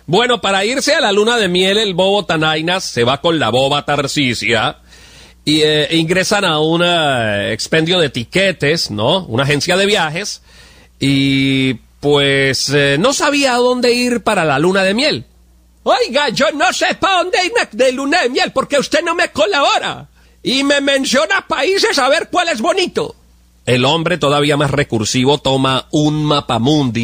Bueno, para irse a la luna de miel, el bobo Tanainas se va con la boba Tarsicia y ingresan a un expendio de tiquetes, ¿no? Una agencia de viajes y pues no sabía a dónde ir para la luna de miel. Oiga, yo no sé para dónde irme de luna de miel porque usted no me colabora y me menciona países a ver cuál es bonito. El hombre, todavía más recursivo, toma un mapamundi